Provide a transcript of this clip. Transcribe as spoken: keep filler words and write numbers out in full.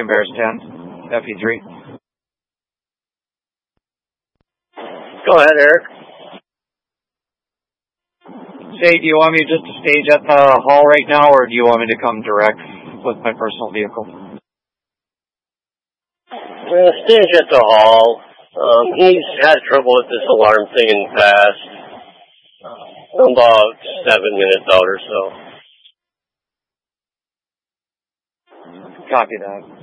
Bears ten, F E three. Go ahead, Eric. Say, do you want me just to stage at the hall right now, or do you want me to come direct with my personal vehicle? Well, stage at the hall. Um, he's had trouble with this alarm thing in the past. Uh, about seven minutes out or so. Copy that.